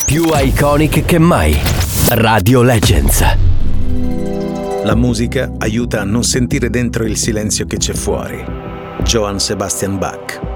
più iconic che mai. Radio Legends. La musica aiuta a non sentire dentro il silenzio che c'è fuori. Johann Sebastian Bach.